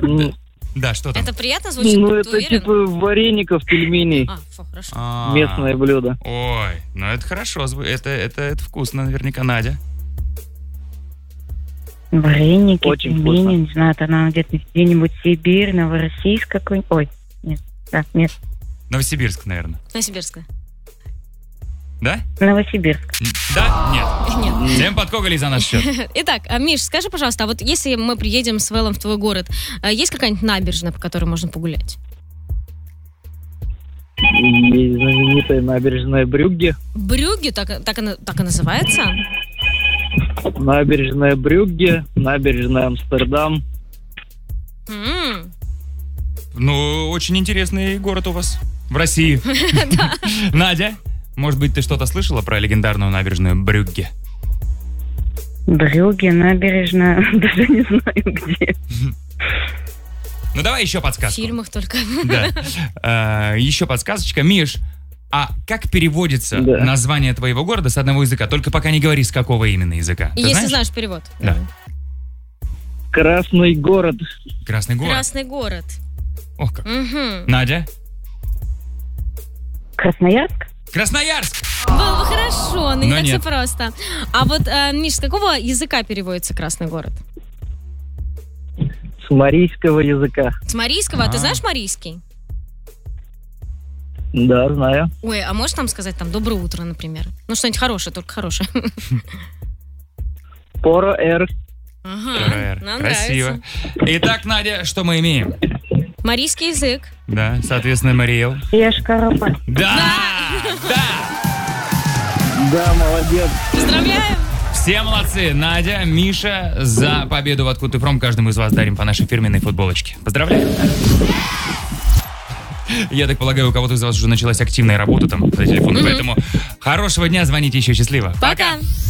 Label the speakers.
Speaker 1: Да, что там?
Speaker 2: Это приятно звучит?
Speaker 3: Ну,
Speaker 2: Ты
Speaker 3: это
Speaker 2: уверен?
Speaker 3: типа вареников, пельменей.
Speaker 2: Хорошо.
Speaker 3: Местное блюдо.
Speaker 1: Ой, ну это хорошо, это вкусно наверняка, Надя.
Speaker 4: Вареники,
Speaker 3: Очень
Speaker 4: пельмени,
Speaker 3: вкусно.
Speaker 4: не знаю, это она где-нибудь Сибирь, Новороссийск какой-нибудь. Ой, нет, да, нет,
Speaker 1: Новосибирск, наверное.
Speaker 2: Новосибирская.
Speaker 1: Да?
Speaker 4: Новосибирск.
Speaker 1: Да? Нет.
Speaker 2: Нет.
Speaker 1: Всем подкогали за наш счет.
Speaker 2: Итак, Миш, скажи, пожалуйста, а вот если мы приедем с Вэллом в твой город, есть какая-нибудь набережная, по которой можно погулять?
Speaker 3: Есть знаменитая набережная Брюгге.
Speaker 2: Брюгге, так и называется?
Speaker 3: Набережная Брюгге, набережная Амстердам.
Speaker 2: М.
Speaker 1: Ну, очень интересный город у вас в России. Надя, может быть, ты что-то слышала про легендарную набережную Брюгге?
Speaker 4: Брюгге, набережная, даже не знаю где.
Speaker 1: Ну, давай еще
Speaker 2: В
Speaker 1: подсказку.
Speaker 2: фильмах только.
Speaker 1: Да. Еще подсказочка. Миш, а как переводится
Speaker 3: Да.
Speaker 1: название твоего города с одного языка? Только пока не говори, с какого именно языка. Ты
Speaker 2: Если знаешь перевод.
Speaker 1: Да.
Speaker 3: Красный город.
Speaker 1: Красный город.
Speaker 2: Красный город.
Speaker 1: Ох как.
Speaker 2: Мгм.
Speaker 1: Надя?
Speaker 4: Красноярск?
Speaker 1: Красноярск!
Speaker 2: Было бы хорошо, но не
Speaker 1: Но
Speaker 2: так
Speaker 1: нет.
Speaker 2: все просто. А вот, Миш, с какого языка переводится Красный город?
Speaker 3: С марийского языка.
Speaker 2: С марийского? А ты
Speaker 1: А.
Speaker 2: знаешь марийский?
Speaker 3: Да, знаю.
Speaker 2: Ой, а можешь нам сказать там «доброе утро», например? Ну, что-нибудь хорошее, только хорошее.
Speaker 3: Пора эр.
Speaker 2: Ага, нам
Speaker 1: Красиво.
Speaker 2: нравится.
Speaker 1: Итак, Надя, что мы имеем?
Speaker 2: Марийский язык.
Speaker 1: Да, соответственно, Мариэл.
Speaker 4: Ешкаропа.
Speaker 1: Да! Да!
Speaker 3: Да, молодец.
Speaker 2: Поздравляем!
Speaker 1: Все молодцы. Надя, Миша, за победу в «Откуда ты фром» каждому из вас дарим по нашей фирменной футболочке. Поздравляю. Я так полагаю, у кого-то из вас уже началась активная работа там по телефону, поэтому хорошего дня, звоните еще, счастливо.
Speaker 2: Пока!